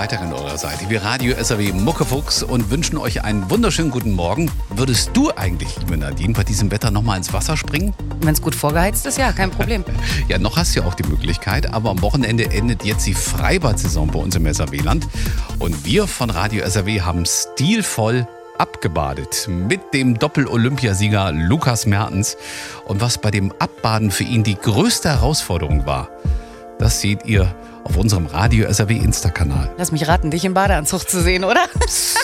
Freitag an eurer Seite. Wir Radio SAW Muckefuchs und wünschen euch einen wunderschönen guten Morgen. Würdest du eigentlich, liebe Nadine, bei diesem Wetter nochmal ins Wasser springen? Wenn es gut vorgeheizt ist, ja, kein Problem. Ja, noch hast du ja auch die Möglichkeit, aber am Wochenende endet jetzt die Freibad-Saison bei uns im SAW. Und wir von Radio SAW haben stilvoll abgebadet mit dem Doppel-Olympiasieger Lukas Mertens. Und was bei dem Abbaden für ihn die größte Herausforderung war, das seht ihr auf unserem Radio SAW Insta-Kanal. Lass mich raten, dich im Badeanzug zu sehen, oder?